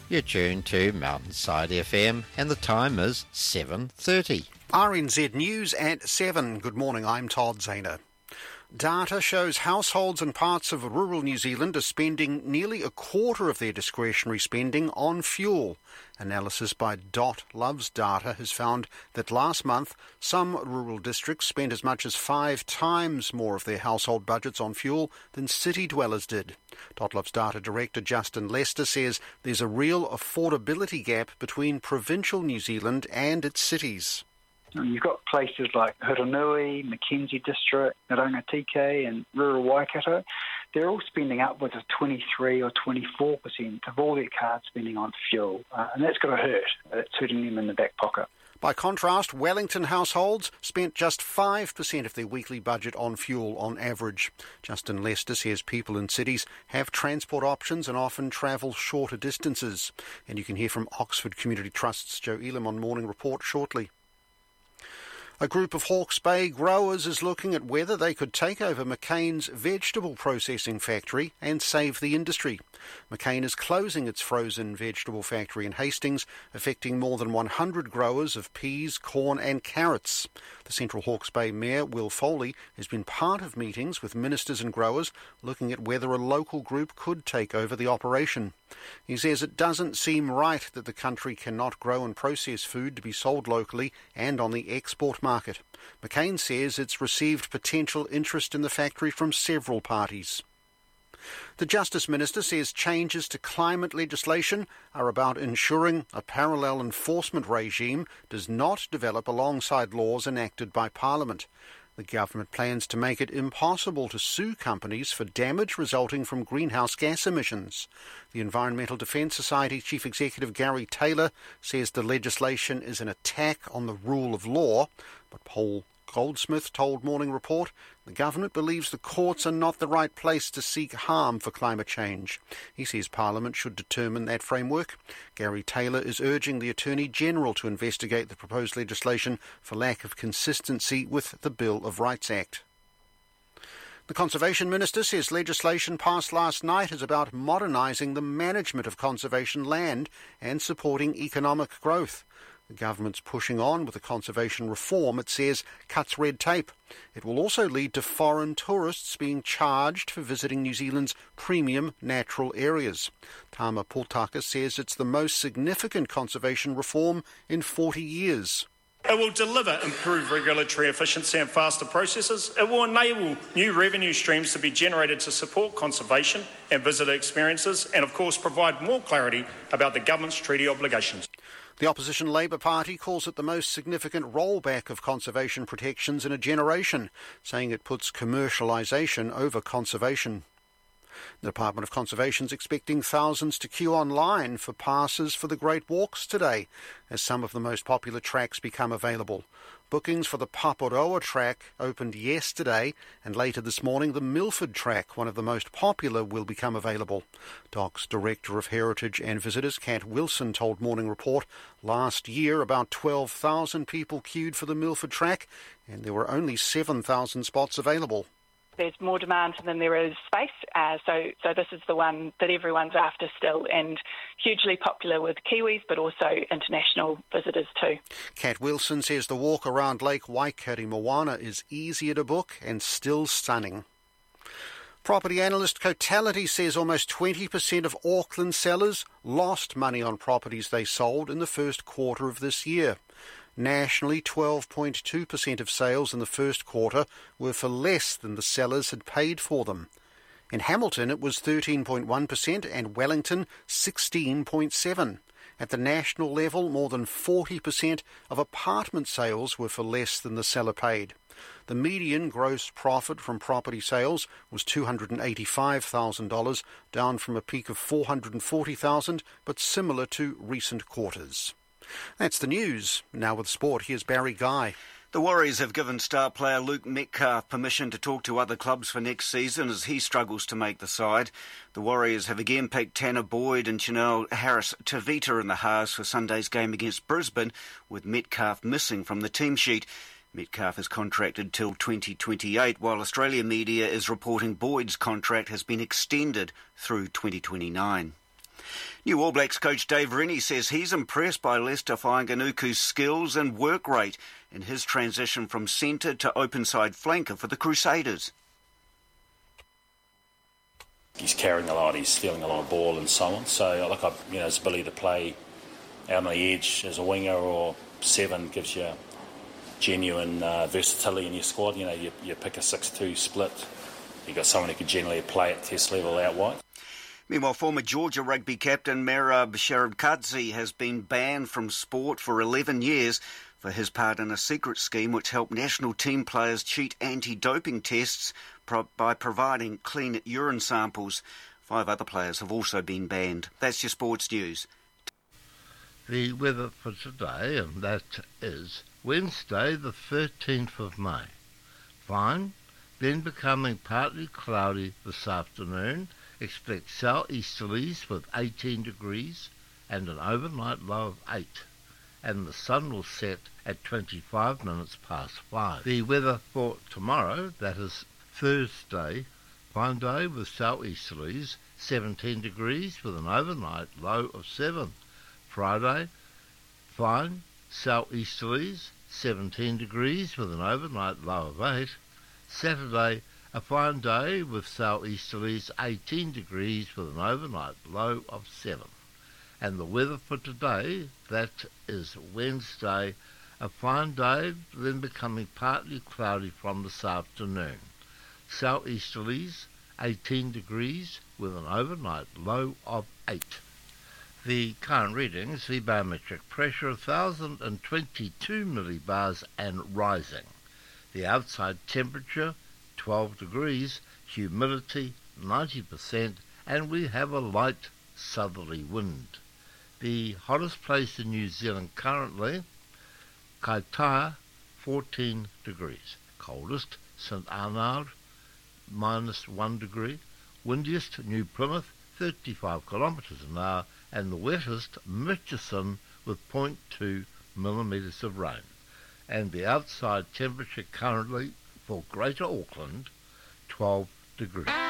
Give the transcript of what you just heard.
You're tuned to Mountainside FM and the time is 7:30. RNZ News at 7. Good morning, I'm Todd Zahner. Data shows households in parts of rural New Zealand are spending nearly a quarter of their discretionary spending on fuel. Analysis by Dot Loves Data has found that last month some rural districts spent as much as 5 times more of their household budgets on fuel than city dwellers did. Dot Loves Data Director Justin Lester says there's a real affordability gap between provincial New Zealand and its cities. You've got places like Hurunui, Mackenzie District, Rangatike and rural Waikato. They're all spending upwards of 23 or 24% of all their card spending on fuel. And that's got to hurt. It's hurting them in the back pocket. By contrast, Wellington households spent just 5% of their weekly budget on fuel on average. Justin Lester says people in cities have transport options and often travel shorter distances. And you can hear from Oxford Community Trust's Joe Elam on Morning Report shortly. A group of Hawke's Bay growers is looking at whether they could take over McCain's vegetable processing factory and save the industry. McCain is closing its frozen vegetable factory in Hastings, affecting more than 100 growers of peas, corn and carrots. The Central Hawke's Bay Mayor, Will Foley, has been part of meetings with ministers and growers looking at whether a local group could take over the operation. He says it doesn't seem right that the country cannot grow and process food to be sold locally and on the export market. McCain says it's received potential interest in the factory from several parties. The Justice Minister says changes to climate legislation are about ensuring a parallel enforcement regime does not develop alongside laws enacted by Parliament. The government plans to make it impossible to sue companies for damage resulting from greenhouse gas emissions. The Environmental Defence Society Chief Executive Gary Taylor says the legislation is an attack on the rule of law, but Paul Goldsmith told Morning Report the government believes the courts are not the right place to seek harm for climate change. He says Parliament should determine that framework. Gary Taylor is urging the Attorney-General to investigate the proposed legislation for lack of consistency with the Bill of Rights Act. The Conservation Minister says legislation passed last night is about modernising the management of conservation land and supporting economic growth. The government's pushing on with the conservation reform, it says, cuts red tape. It will also lead to foreign tourists being charged for visiting New Zealand's premium natural areas. Tama Potaka says it's the most significant conservation reform in 40 years. It will deliver improved regulatory efficiency and faster processes. It will enable new revenue streams to be generated to support conservation and visitor experiences and, of course, provide more clarity about the government's treaty obligations. The opposition Labour Party calls it the most significant rollback of conservation protections in a generation, saying it puts commercialisation over conservation. The Department of Conservation is expecting thousands to queue online for passes for the Great Walks today, as some of the most popular tracks become available. Bookings for the Paparoa track opened yesterday, and later this morning the Milford track, one of the most popular, will become available. DOC's Director of Heritage and Visitors, Kat Wilson, told Morning Report last year about 12,000 people queued for the Milford track, and there were only 7,000 spots available. There's more demand than there is space, so this is the one that everyone's after still, and hugely popular with Kiwis but also international visitors too. Kat Wilson says the walk around Lake Waikari Moana is easier to book and still stunning. Property analyst Cotality says almost 20% of Auckland sellers lost money on properties they sold in the first quarter of this year. Nationally, 12.2% of sales in the first quarter were for less than the sellers had paid for them. In Hamilton, it was 13.1% and Wellington 16.7%. At the national level, more than 40% of apartment sales were for less than the seller paid. The median gross profit from property sales was $285,000, down from a peak of $440,000, but similar to recent quarters. That's the news. Now with sport, here's Barry Guy. The Warriors have given star player Luke Metcalf permission to talk to other clubs for next season as he struggles to make the side. The Warriors have again picked Tanner Boyd and Chanel Harris-Tavita in the halves for Sunday's game against Brisbane, with Metcalf missing from the team sheet. Metcalf is contracted till 2028, while Australia media is reporting Boyd's contract has been extended through 2029. New All Blacks coach Dave Rennie says he's impressed by Leicester Fainga'anuku's skills and work rate in his transition from centre to open-side flanker for the Crusaders. He's carrying a lot, he's stealing a lot of ball and so on. So, his ability to play out on the edge as a winger or 7 gives you genuine versatility in your squad. You pick a 6-2 split. You've got someone who can generally play at test level out wide. Meanwhile, former Georgia rugby captain Merab Sherabkadze has been banned from sport for 11 years for his part in a secret scheme which helped national team players cheat anti-doping tests by providing clean urine samples. 5 other players have also been banned. That's your sports news. The weather for today, and that is Wednesday the 13th of May. Fine, then becoming partly cloudy this afternoon. Expect southeasterlies with 18 degrees and an overnight low of 8. And the sun will set at 25 minutes past 5. The weather for tomorrow, that is Thursday, fine day with southeasterlies, 17 degrees with an overnight low of 7. Friday, fine, southeasterlies, 17 degrees with an overnight low of 8. Saturday, a fine day with southeasterlies, 18 degrees with an overnight low of 7. And the weather for today, that is Wednesday, a fine day, then becoming partly cloudy from this afternoon. Southeasterlies, 18 degrees with an overnight low of 8. The current readings, the barometric pressure 1,022 millibars and rising. The outside temperature 12 degrees, humidity 90%, and we have a light southerly wind. The hottest place in New Zealand currently, Kaitaia 14 degrees. Coldest, St Arnaud -1 degree. Windiest, New Plymouth 35 kilometres an hour, and the wettest, Murchison with 0.2 millimetres of rain. And the outside temperature currently for Greater Auckland, 12 degrees.